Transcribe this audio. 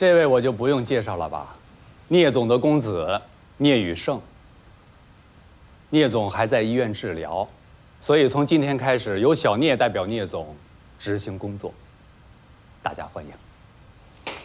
这位我就不用介绍了吧，聂总的公子聂宇胜。聂总还在医院治疗，所以从今天开始由小聂代表聂总执行工作，大家欢迎。